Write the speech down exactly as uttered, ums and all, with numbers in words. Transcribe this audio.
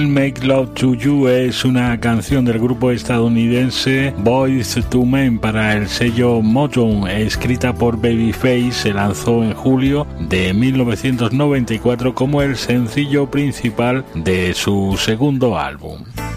Make Love to You es una canción del grupo estadounidense Boyz two Men para el sello Motown, escrita por Babyface. Se lanzó en julio de mil novecientos noventa y cuatro como el sencillo principal de su segundo álbum.